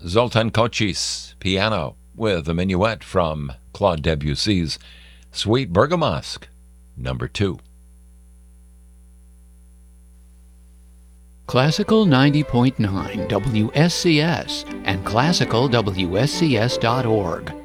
Zoltan Kocis, piano, with a minuet from Claude Debussy's Suite Bergamasque, number 2. Classical 90.9 WSCS and classicalwscs.org